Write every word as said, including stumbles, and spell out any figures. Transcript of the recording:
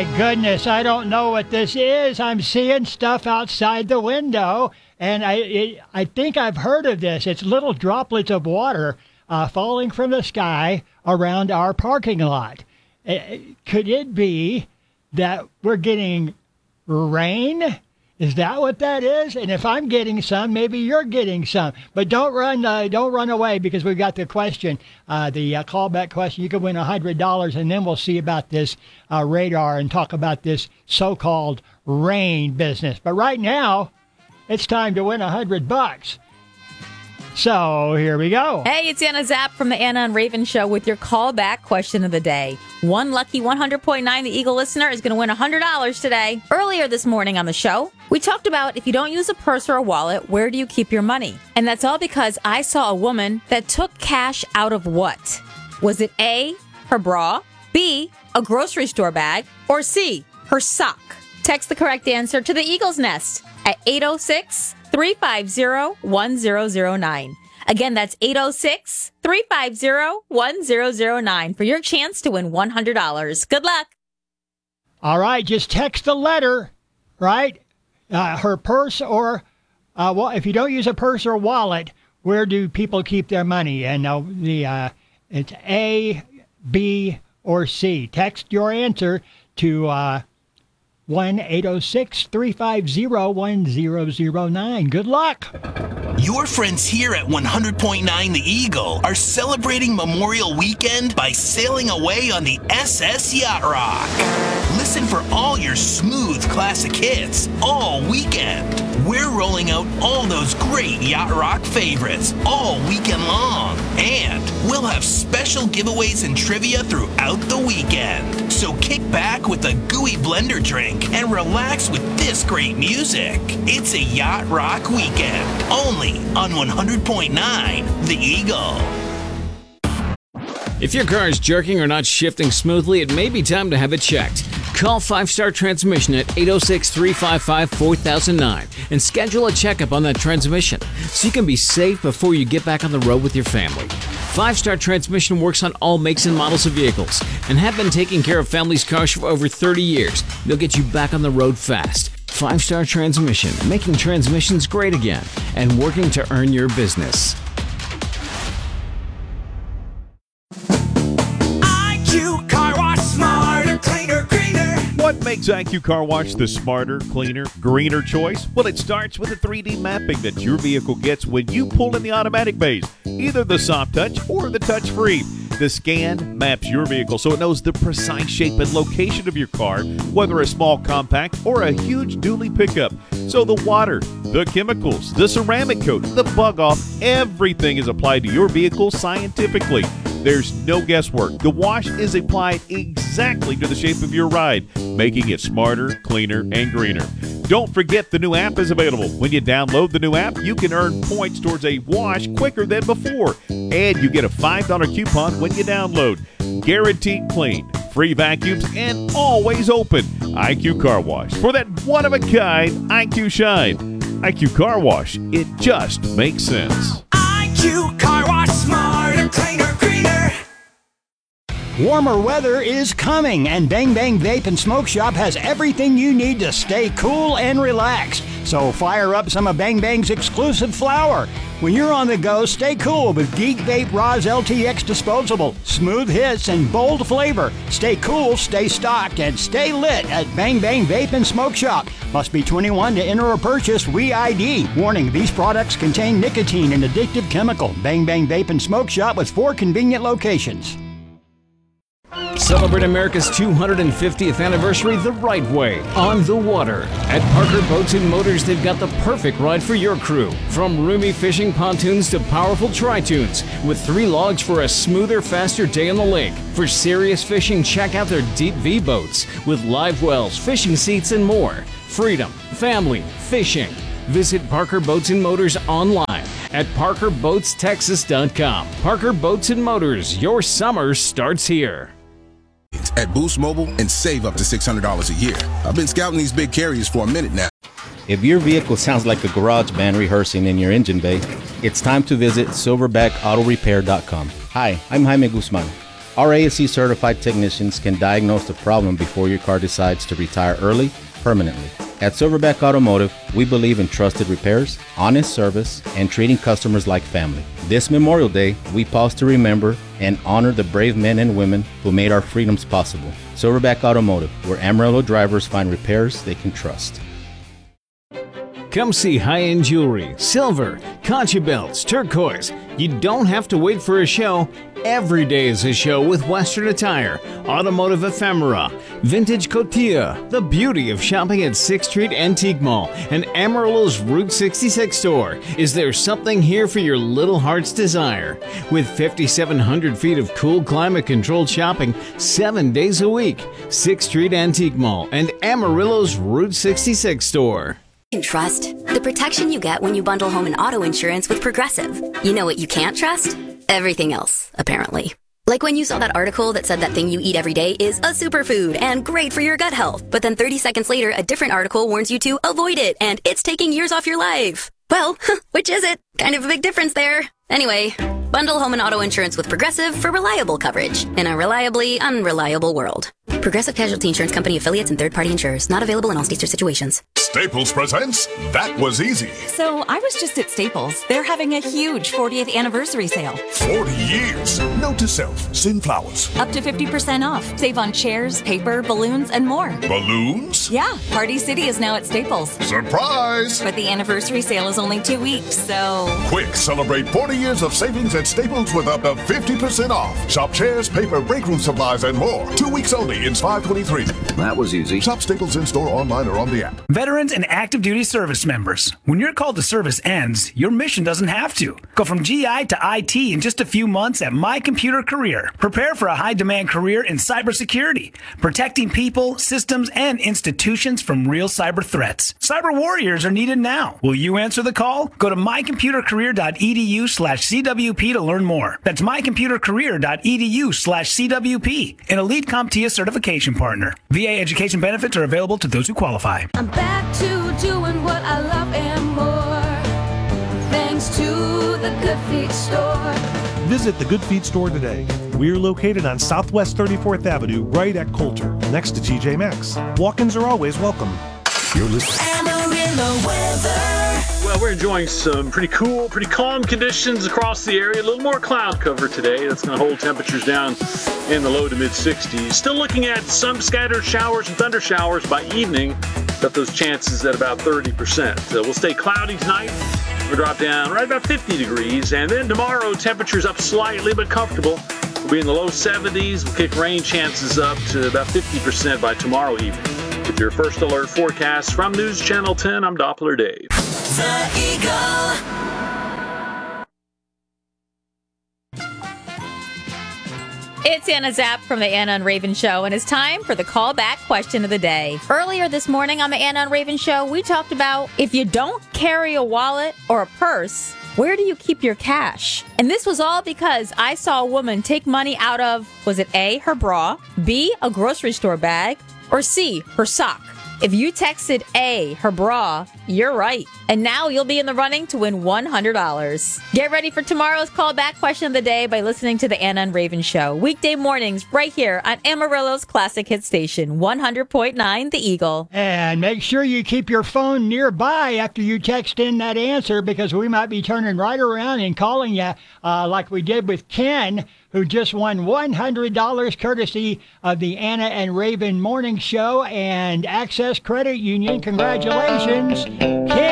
my goodness, I don't know what this is. I'm seeing stuff outside the window, and I it, I think I've heard of this. It's little droplets of water uh, falling from the sky around our parking lot. Uh, could it be that we're getting rain? Is that what that is? And if I'm getting some, maybe you're getting some. But don't run, uh, don't run away, because we've got the question, uh, the uh, callback question. You can win a hundred dollars, and then we'll see about this uh, radar and talk about this so-called rain business. But right now, it's time to win a hundred bucks. So here we go. Hey, it's Anna Zapp from the Anna and Raven Show with your callback question of the day. One lucky one hundred point nine The Eagle listener is going to win one hundred dollars today. Earlier this morning on the show, we talked about if you don't use a purse or a wallet, where do you keep your money? And that's all because I saw a woman that took cash out of what? Was it A, her bra, B, a grocery store bag, or C, her sock? Text the correct answer to the Eagle's Nest at eight oh six, three five zero, one zero zero nine. Again, that's eight oh six, three five zero, one zero zero nine for your chance to win one hundred dollars. Good luck. All right, just text the letter, right? Uh, her purse or, uh, well, if you don't use a purse or wallet, where do people keep their money? And uh, the uh, it's A, B, or C. Text your answer to uh, one eight oh six, three five zero, one zero zero nine. Good luck. Your friends here at one hundred point nine The Eagle are celebrating Memorial Weekend by sailing away on the S S Yacht Rock. Listen for all your smooth classic hits all weekend. We're rolling out all those great Yacht Rock favorites all weekend long. And we'll have special giveaways and trivia throughout the weekend. So kick back with a gooey blender drink and relax with this great music. It's a Yacht Rock weekend, only on one hundred point nine The Eagle. If your car is jerking or not shifting smoothly, it may be time to have it checked. Call Five Star Transmission at eight oh six, three five five, four thousand nine and schedule a checkup on that transmission so you can be safe before you get back on the road with your family. Five Star Transmission works on all makes and models of vehicles and have been taking care of families' cars for over thirty years. They'll get you back on the road fast. Five Star Transmission, making transmissions great again and working to earn your business. I Q Car Wash, smarter, cleaner, greener. What makes I Q Car Wash the smarter, cleaner, greener choice? Well, it starts with the three D mapping that your vehicle gets when you pull in the automatic bays, either the soft touch or the touch-free. The scan maps your vehicle so it knows the precise shape and location of your car, whether a small compact or a huge dually pickup. So the water, the chemicals, the ceramic coat, the bug off, everything is applied to your vehicle scientifically. There's no guesswork. The wash is applied exactly to the shape of your ride, making it smarter, cleaner, and greener. Don't forget the new app is available. When you download the new app, you can earn points towards a wash quicker than before. And you get a five dollar coupon when you download. Guaranteed clean, free vacuums, and always open. I Q Car Wash. For that one-of-a-kind I Q shine. I Q Car Wash. It just makes sense. I Q Car Wash, smarter, cleaner, greener. Warmer weather is coming, and Bang Bang Vape and Smoke Shop has everything you need to stay cool and relaxed. So fire up some of Bang Bang's exclusive flower. When you're on the go, stay cool with Geek Vape Roz L T X Disposable. Smooth hits and bold flavor. Stay cool, stay stocked, and stay lit at Bang Bang Vape and Smoke Shop. Must be twenty-one to enter or purchase. Re I D. Warning, these products contain nicotine and addictive chemical. Bang Bang Vape and Smoke Shop with four convenient locations. Celebrate America's two hundred fiftieth anniversary the right way, on the water. At Parker Boats and Motors, they've got the perfect ride for your crew. From roomy fishing pontoons to powerful tri-tunes, with three logs for a smoother, faster day on the lake. For serious fishing, check out their Deep V boats, with live wells, fishing seats, and more. Freedom, family, fishing. Visit Parker Boats and Motors online at parker boats texas dot com. Parker Boats and Motors, your summer starts here. At Boost Mobile and save up to six hundred dollars a year. I've been scouting these big carriers for a minute now. If your vehicle sounds like a garage band rehearsing in your engine bay, it's time to visit silverback auto repair dot com. Hi, I'm Jaime Guzman. Our A S E certified technicians can diagnose the problem before your car decides to retire early, permanently. At Silverback Automotive, we believe in trusted repairs, honest service, and treating customers like family. This Memorial Day, we pause to remember and honor the brave men and women who made our freedoms possible. Silverback Automotive, where Amarillo drivers find repairs they can trust. Come see high-end jewelry, silver, concha belts, turquoise. You don't have to wait for a show. Every day is a show with Western attire, automotive ephemera, vintage cotilla, the beauty of shopping at sixth Street Antique Mall and Amarillo's Route sixty-six store. Is there something here for your little heart's desire? With fifty-seven hundred feet of cool climate-controlled shopping seven days a week, sixth Street Antique Mall and Amarillo's Route sixty-six store. Can trust the protection you get when you bundle home and auto insurance with Progressive. You know what you can't trust? Everything else, apparently. Like when you saw that article that said that thing you eat every day is a superfood and great for your gut health, but then thirty seconds later, a different article warns you to avoid it and it's taking years off your life. Well, which is it? Kind of a big difference there. Anyway, bundle home and auto insurance with Progressive for reliable coverage in a reliably unreliable world. Progressive Casualty Insurance Company affiliates and third-party insurers. Not available in all states or situations. Staples presents That Was Easy. So I was just at Staples. They're having a huge fortieth anniversary sale. forty years. Note to self, send flowers. Up to fifty percent off. Save on chairs, paper, balloons, and more. Balloons? Yeah, Party City is now at Staples. Surprise! But the anniversary sale is only two weeks, so... Quick, celebrate forty years of savings at Staples with up to fifty percent off. Shop chairs, paper, break room supplies, and more. Two weeks only in five twenty-three. That was easy. Shop Staples in-store, online, or on the app. Veterans and active duty service members. When your call to service ends, your mission doesn't have to. Go from G I to I T in just a few months at My Computer Career. Prepare for a high-demand career in cybersecurity, protecting people, systems, and institutions from real cyber threats. Cyber warriors are needed now. Will you answer the call? Go to mycomputercareer.edu slash CWP to learn more. That's mycomputercareer.edu slash CWP, an elite CompTIA certification partner. V A education benefits are available to those who qualify. I'm back to doing what I love and more, thanks to the Good Feet store. Visit the Good Feet store today. We're located on Southwest thirty-fourth Avenue, right at Coulter, next to T J Maxx. Walk-ins are always welcome. You're listening. Amarillo weather. Well, we're enjoying some pretty cool, pretty calm conditions across the area. A little more cloud cover today. That's going to hold temperatures down in the low to mid sixties. Still looking at some scattered showers and thunder showers by evening. Got those chances at about thirty percent. So we'll stay cloudy tonight. We'll drop down right about fifty degrees. And then tomorrow, temperatures up slightly but comfortable. We'll be in the low seventies. We'll kick rain chances up to about fifty percent by tomorrow evening. With your first alert forecast from News Channel ten, I'm Doppler Dave. The Eagle. It's Anna Zapp from the Anna and Raven Show, and it's time for the callback question of the day. Earlier this morning on the Anna and Raven Show, we talked about if you don't carry a wallet or a purse, where do you keep your cash? And this was all because I saw a woman take money out of, was it A, her bra, B, a grocery store bag, or C, her sock? If you texted A, her bra, you're right. And now you'll be in the running to win one hundred dollars. Get ready for tomorrow's callback question of the day by listening to the Anna and Raven Show. Weekday mornings right here on Amarillo's classic hit station, one hundred point nine The Eagle. And make sure you keep your phone nearby after you text in that answer, because we might be turning right around and calling you uh, like we did with Ken, who just won one hundred dollars courtesy of the Anna and Raven Morning Show and Access Credit Union. Congratulations, Ken.